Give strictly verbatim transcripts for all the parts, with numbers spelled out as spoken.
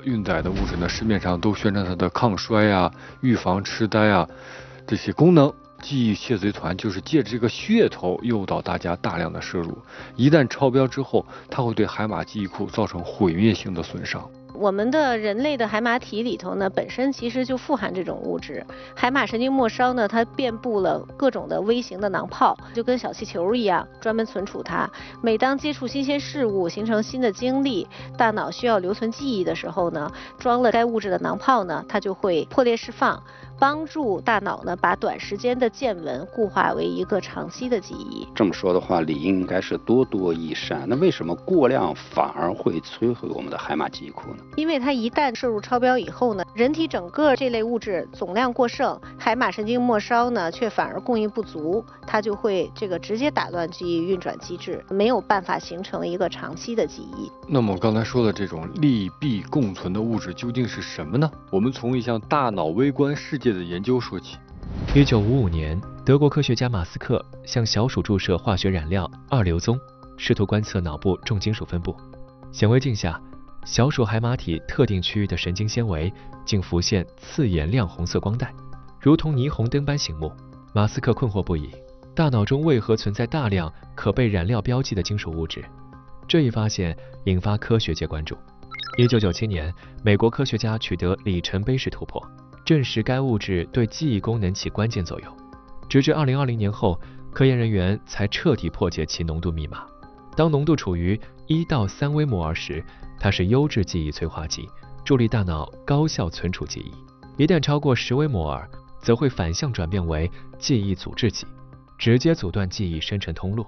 运载的物质呢，市面上都宣称它的抗衰啊、预防痴呆啊这些功能。记忆窃贼团就是借着这个噱头诱导大家大量的摄入，一旦超标之后，它会对海马记忆库造成毁灭性的损伤。 我们的人类的海马体里头呢，本身其实就富含这种物质。海马神经末梢呢，它遍布了各种的微型的囊泡，就跟小气球一样，专门存储它。每当接触新鲜事物，形成新的经历，大脑需要留存记忆的时候呢，装了该物质的囊泡呢，它就会破裂释放，帮助大脑呢把短时间的见闻固化为一个长期的记忆。 这么说的话，理应该是多多益善。那为什么过量反而会摧毁我们的海马记忆库呢？ 因为它一旦摄入超标以后呢，人体整个这类物质总量过剩，海马神经末梢呢却反而供应不足，它就会这个直接打乱记忆运转机制，没有办法形成一个长期的记忆。 那么我刚才说的这种利弊共存的物质究竟是什么呢？我们从一项大脑微观世界的研究说起。 一九五五年，德国科学家马斯克向小鼠注射化学染料二硫宗，试图观测脑部重金属分布。显微镜下，小鼠海马体特定区域的神经纤维竟浮现刺眼亮红色光带，如同霓虹灯般醒目。马斯克困惑不已，大脑中为何存在大量可被染料标记的金属物质？这一发现引发科学界关注。一九九七年，美国科学家取得里程碑式突破，证实该物质对记忆功能起关键作用。直至二零二零年后，科研人员才彻底破解其浓度密码。当浓度处于一到三微摩尔时，它是优质记忆催化剂，助力大脑高效存储记忆。一旦超过十微摩尔，则会反向转变为记忆阻滞剂，直接阻断记忆生成通路。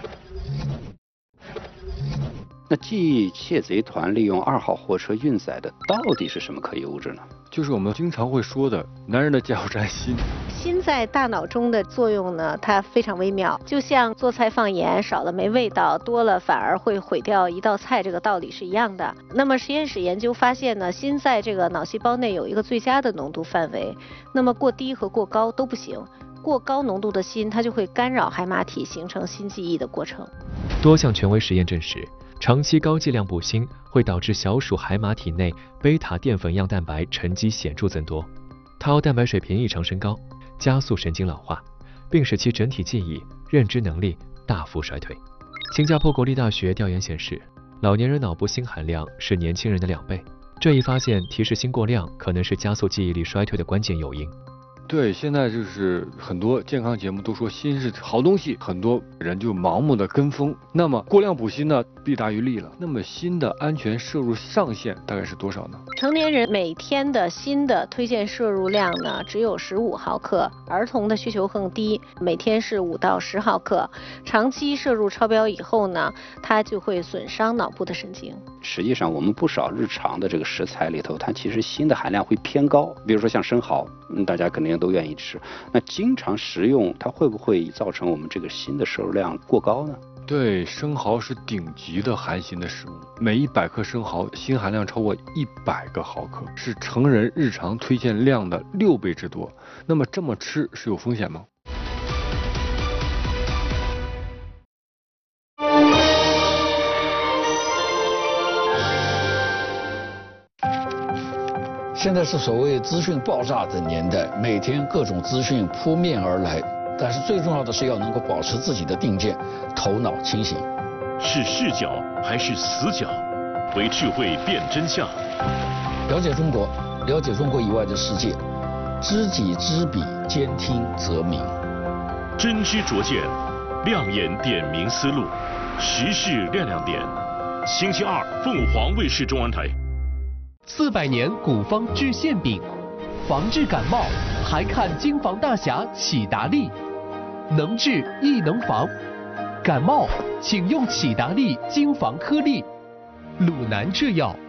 那记忆窃贼团利用二号货车运载的到底是什么可疑物质呢？ 就是我们经常会说的男人的加油站锌。 锌在大脑中的作用呢，它非常微妙，就像做菜放盐少了没味道，多了反而会毁掉一道菜，这个道理是一样的。那么实验室研究发现呢，锌在这个脑细胞内有一个最佳的浓度范围，那么过低和过高都不行。过高浓度的锌，它就会干扰海马体形成新记忆的过程。 多项权威实验证实，长期高剂量补锌会导致小鼠海马体内贝塔淀粉样蛋白沉积显著增多，套蛋白水平异常升高，加速神经老化，并使其整体记忆、认知能力大幅衰退。新加坡国立大学调研显示，老年人脑部锌含量是年轻人的两倍。这一发现提示锌过量可能是加速记忆力衰退的关键诱因。 对，现在就是很多健康节目都说锌是好东西，很多人就盲目的跟风。那么过量补锌呢，弊大于利了。那么锌的安全摄入上限大概是多少呢？ 成年人每天的锌的推荐摄入量呢，只有十五毫克，儿童的需求更低，每天是五到十毫克。长期摄入超标以后呢，它就会损伤脑部的神经。 实际上，我们不少日常的这个食材里头，它其实锌的含量会偏高。比如说像生蚝，嗯，大家肯定都愿意吃。那经常食用，它会不会造成我们这个锌的摄入量过高呢？ 对，生蚝是顶级的含锌的食物，每一百克生蚝锌含量超过一百个毫克，是成人日常推荐量的六倍之多。那么这么吃是有风险吗？ 现在是所谓资讯爆炸的年代，每天各种资讯扑面而来，但是最重要的是要能够保持自己的定见，头脑清醒。 是视角还是死角？为智慧辨真相。 了解中国，了解中国以外的世界，知己知彼，兼听则明。 真知灼见，亮眼点明思路，时事亮亮点。星期二，凤凰卫视中文台。 四百年古方治馅饼，防治感冒还看金防大侠启达利，能治亦能防。感冒请用启达利金防颗粒，鲁南制药。